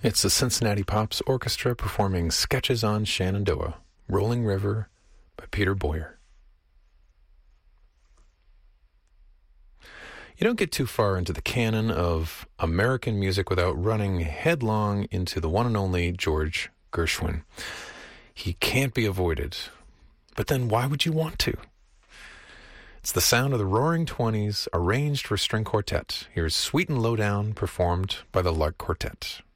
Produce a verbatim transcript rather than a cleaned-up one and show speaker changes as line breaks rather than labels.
It's the Cincinnati Pops Orchestra performing Sketches on Shenandoah, Rolling River by Peter Boyer. You don't get too far into the canon of American music without running headlong into the one and only George Gershwin. He can't be avoided. But then why would you want to? It's the sound of the Roaring Twenties arranged for string quartet. Here's Sweet and Lowdown performed by the Lark Quartet.